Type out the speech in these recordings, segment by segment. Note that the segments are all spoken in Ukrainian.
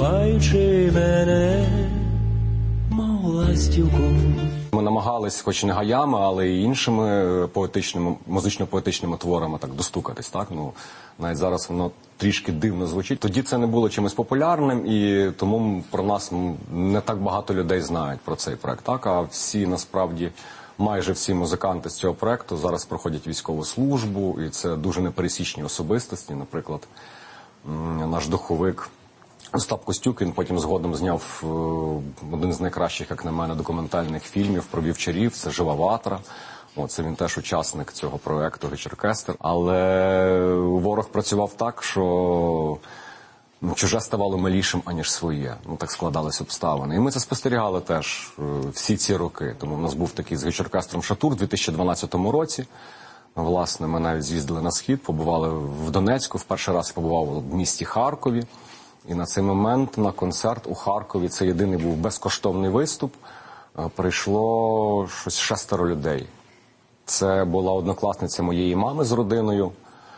обвиваючи мене, мов ластівку. Ми намагались, хоч не гаями, але й іншими поетичними, музично-поетичними творами так достукатись, так? Ну, навіть зараз воно трішки дивно звучить. Тоді це не було чимось популярним, і тому про нас не так багато людей знають про цей проект, так? А всі, насправді, майже всі музиканти з цього проекту зараз проходять військову службу, і це дуже непересічні особистості. Наприклад, наш духовик Остап Костюк, він потім згодом зняв один з найкращих, як на мене, документальних фільмів про вівчарів, це «Жива ватра». Це він теж учасник цього проєкту «Гіч-оркестр». Але ворог працював так, що чуже ставало милішим, аніж своє. Так складались обставини. І ми це спостерігали теж всі ці роки. Тому в нас був такий з «Гіч-оркестром» Шатур у 2012 році. Власне, ми навіть з'їздили на Схід, побували в Донецьку, в перший раз побував в місті Харкові. І на цей момент на концерт у Харкові, це єдиний був безкоштовний виступ, прийшло щось 6 людей. Це була однокласниця моєї мами з родиною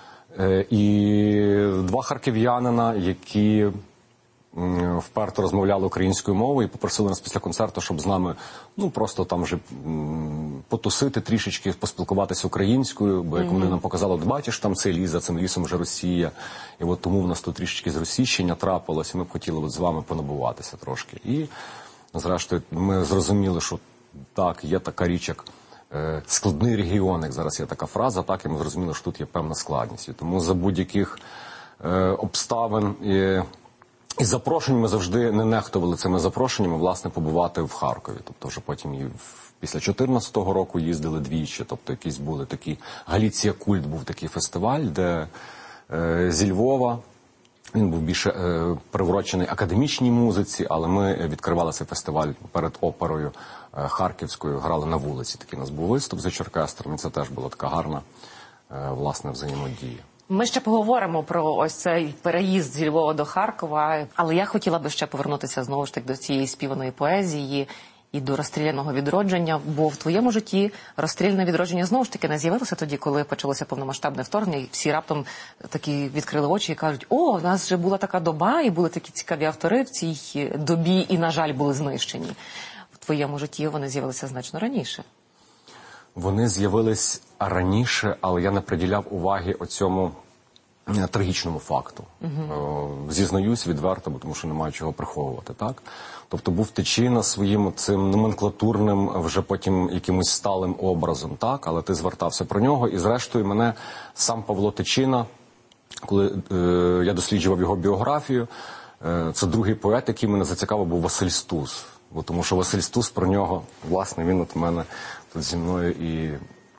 і 2 харків'янина, які вперто розмовляли українською мовою і попросили нас після концерту, щоб з нами, просто там вже потусити трішечки, поспілкуватися українською, бо як вони нам показали, бачиш, там цей ліс, за цим лісом вже Росія, і от тому в нас тут трішечки зросійщення трапилось, і ми б хотіли з вами понабуватися трошки. І, зрештою, ми зрозуміли, що так, є така річ, як складний регіон, як зараз є така фраза, так, і ми зрозуміли, що тут є певна складність. І тому за будь-яких обставин і запрошень ми завжди не нехтували цими запрошеннями, власне, побувати в Харкові. Тобто вже потім і після 2014 року їздили двічі, тобто якісь були такі, Галіція Культ був такий фестиваль, де зі Львова, він був більше приурочений академічній музиці, але ми відкривали цей фестиваль перед оперою харківською, грали на вулиці. Такий у нас був виступ з Гіч-оркестром, і це теж була така гарна, власне, взаємодія. Ми ще поговоримо про ось цей переїзд зі Львова до Харкова, але я хотіла би ще повернутися знову ж таки до цієї співаної поезії і до розстріляного відродження, бо в твоєму житті розстріляне відродження знову ж таки не з'явилося тоді, коли почалося повномасштабне вторгнення, і всі раптом такі відкрили очі і кажуть, у нас вже була така доба, і були такі цікаві автори в цій добі, і, на жаль, були знищені. В твоєму житті вони з'явилися значно раніше. Вони з'явились раніше, але я не приділяв уваги оцьому трагічному факту. Зізнаюсь відверто, бо тому що немає чого приховувати, так? Тобто був Тичина своїм цим номенклатурним, вже потім якимось сталим образом, так? Але ти звертався про нього, і зрештою мене сам Павло Тичина, коли я досліджував його біографію, це другий поет, який мене зацікавив, був Василь Стус. Бо тому що Василь Стус про нього, власне, він от в мене тут зі мною і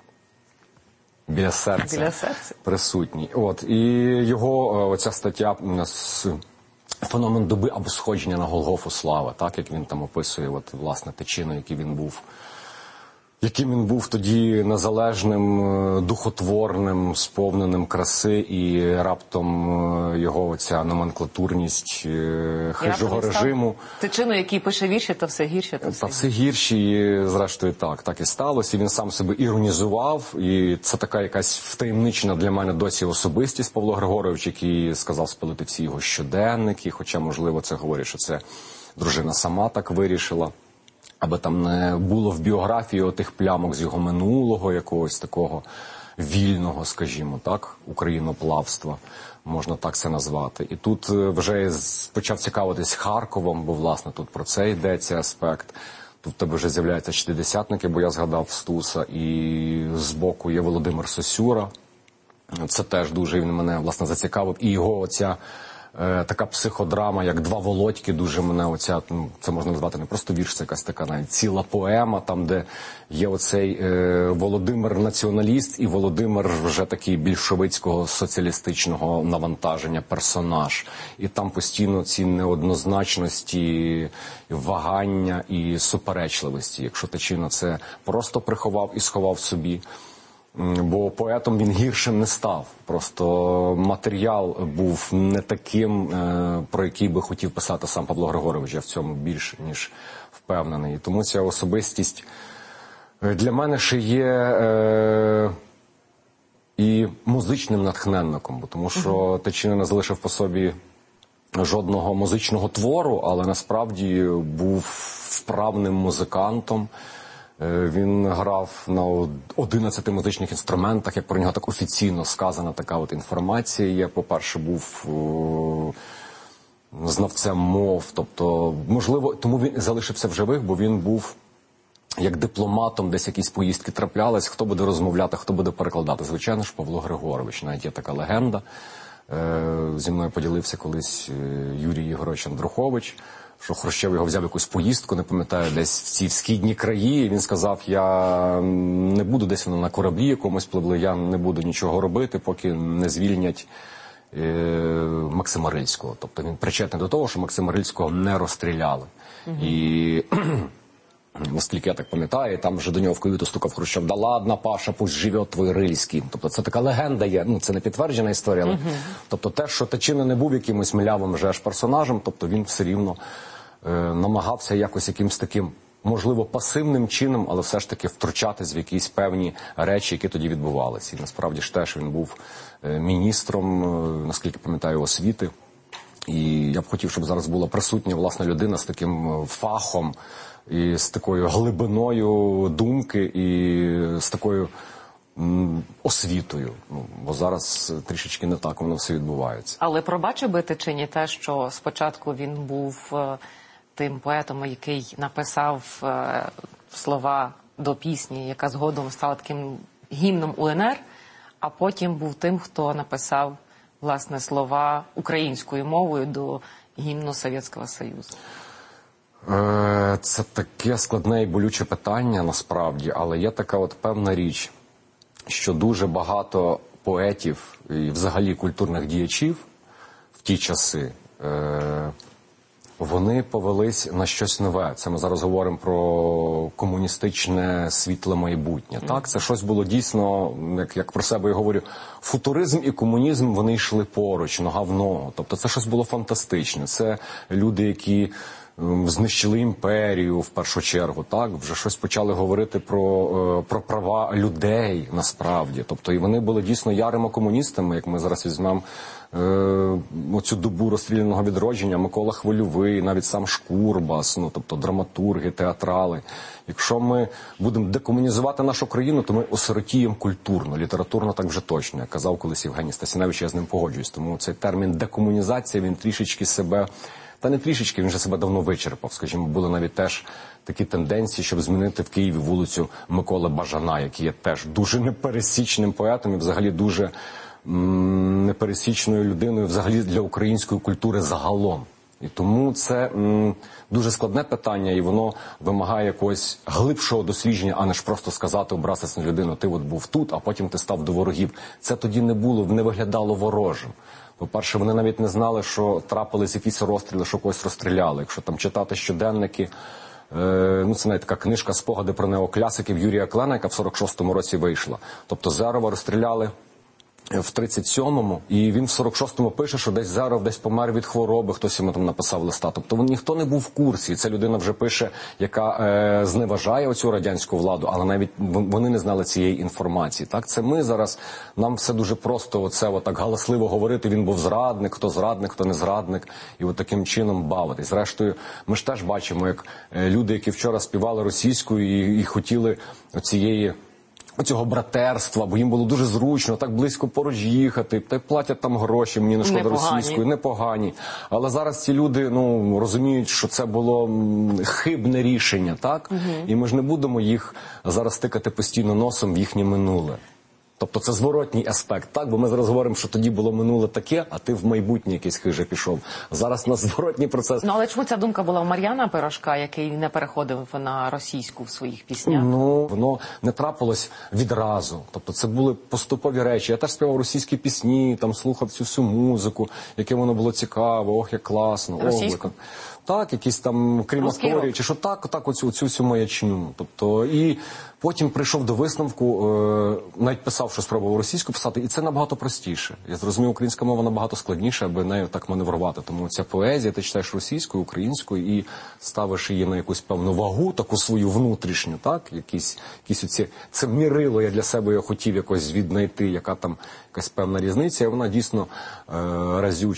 біля серця присутній. І його оця стаття «Феномен доби або сходження на Голгофу слави», так, як він там описує, власне, Тичину, яким він був тоді незалежним, духотворним, сповненим краси, і раптом його оця номенклатурність хижого режиму. Тичину, який пише вірші, то все гірше, Та все гірші, і зрештою так і сталося. І він сам себе іронізував, і це така якась втаємничена для мене досі особистість Павло Григорович, який сказав спалити всі його щоденники, хоча, можливо, це говорить, що це дружина сама так вирішила. Аби там не було в біографії отих плямок з його минулого, якогось такого вільного, скажімо так, україноплавства, можна так це назвати. І тут вже почав цікавитись Харковом, бо, власне, тут про це йдеться аспект. Тут в тебе вже з'являються шістдесятники, бо я згадав Стуса, і збоку є Володимир Сосюра. Це теж дуже він мене, власне, зацікавив. І його оця така психодрама, як «Два Володьки», дуже мене оця, це можна назвати не просто вірш, це якась така навіть ціла поема, там, де є оцей Володимир-націоналіст і Володимир вже такий більшовицького соціалістичного навантаження персонаж. І там постійно ці неоднозначності, вагання і суперечливості. Якщо Тичина це просто приховав і сховав собі, бо поетом він гіршим не став. Просто матеріал був не таким, про який би хотів писати сам Павло Григорович. Я в цьому більш ніж впевнений. І тому ця особистість для мене ще є і музичним натхненником, бо тому що Тичина не залишив по собі жодного музичного твору, але насправді був вправним музикантом. Він грав на 11 музичних інструментах, як про нього так офіційно сказана така от інформація є. По-перше, був знавцем мов, тобто, можливо, тому він залишився в живих, бо він був як дипломатом, десь якісь поїздки траплялись, хто буде розмовляти, хто буде перекладати. Звичайно ж, Павло Григорович, навіть є така легенда. Зі мною поділився колись Юрій Єгорович Андрухович, що Хрущов його взяв якусь поїздку, не пам'ятаю, десь в ці східні краї, і він сказав, я не буду десь на кораблі якомусь пливли, я не буду нічого робити, поки не звільнять Максима Рильського. Тобто він причетний до того, що Максима Рильського не розстріляли. І наскільки я так пам'ятаю, там вже до нього в каюту стукав Хрущов, да ладно, Паша, пусть живе твій Рильський. Тобто це така легенда є, ну це не підтверджена історія, але тобто те, що Тичина не був якимось млявим же аж персонажем, тобто він все рівно намагався якось якимось таким, можливо, пасивним чином, але все ж таки втручатись в якісь певні речі, які тоді відбувалися. І насправді ж теж він був міністром, наскільки пам'ятаю, освіти. І я б хотів, щоб зараз була присутня, власне, людина з таким фахом, і з такою глибиною думки, і з такою освітою. Ну, бо зараз трішечки не так воно все відбувається. Але пробачив би Тичині те, що спочатку він був тим поетом, який написав слова до пісні, яка згодом стала таким гімном УНР, а потім був тим, хто написав, власне, слова українською мовою до гімну Совєтського Союзу. Це таке складне і болюче питання, насправді, але є така от певна річ, що дуже багато поетів і взагалі культурних діячів в ті часи, вони повелись на щось нове. Це ми зараз говоримо про комуністичне світле майбутнє. Так, це щось було дійсно, як про себе я говорю, футуризм і комунізм, вони йшли поруч, нога в ногу. Тобто це щось було фантастичне. Це люди, які знищили імперію в першу чергу, так, вже щось почали говорити про права людей насправді. Тобто і вони були дійсно ярими комуністами, як ми зараз візьмемо оцю добу розстріляного відродження, Микола Хвильовий, навіть сам Шкурбас, ну, тобто драматурги, театрали. Якщо ми будемо декомунізувати нашу країну, то ми осиротіємо культурно, літературно так вже точно. Як казав колись Євгеній Стасіневич, я з ним погоджуюсь. Тому цей термін декомунізація, він трішечки себе, та не трішечки, він вже себе давно вичерпав. Скажімо, були навіть теж такі тенденції, щоб змінити в Києві вулицю Миколи Бажана, який є теж дуже непересічним поетом і взагалі дуже непересічною людиною взагалі для української культури загалом. І тому це дуже складне питання, і воно вимагає якогось глибшого дослідження, а не ж просто сказати, образитися на людину, ти от був тут, а потім ти став до ворогів. Це тоді не було, не виглядало ворожим. По-перше, вони навіть не знали, що трапились якісь розстріли, що когось розстріляли. Якщо там читати щоденники, ну це навіть така книжка «Спогади про неокласиків» Юрія Клена, яка в 46-му році вийшла. Тобто Зерова розстріляли в 37-му, і він в 46-му пише, що десь Зеров десь помер від хвороби, хтось йому там написав листа. Тобто ніхто не був в курсі, і ця людина вже пише, яка зневажає оцю радянську владу, але навіть вони не знали цієї інформації. Так, це ми зараз, нам все дуже просто оце отак галасливо говорити, він був зрадник, хто не зрадник, і от таким чином бавитись. Зрештою, ми ж теж бачимо, як люди, які вчора співали російською і хотіли оцього братерства, бо їм було дуже зручно, так близько поруч їхати, так платять там гроші, мені не шкода російською, непогані. Але зараз ці люди, ну, розуміють, що це було хибне рішення, так? І ми ж не будемо їх зараз тикати постійно носом в їхнє минуле. Тобто це зворотній аспект, так? Бо ми зараз говоримо, що тоді було минуле таке, а ти в майбутнє якийсь хиже пішов. Зараз на зворотній процес. Ну, але чому ця думка була у Мар'яна Пирожка, який не переходив на російську в своїх піснях? Ну, воно не трапилось відразу. Тобто це були поступові речі. Я теж співав російські пісні, там слухав цю всю музику, яке воно було цікаво, ох, як класно. Російську? Так, якісь там крематорії, чи що так, оцю всю маячню. Тобто, і потім прийшов до висновку, навіть писав, що спробував російську писати, і це набагато простіше. Я зрозумів, українська мова набагато складніша, аби нею так маневрувати. Тому ця поезія, ти читаєш російською, українською і ставиш її на якусь певну вагу, таку свою внутрішню, так? Якісь оці, це мірило, я для себе його хотів якось віднайти, яка там якась певна різниця, і вона дійсно разюча.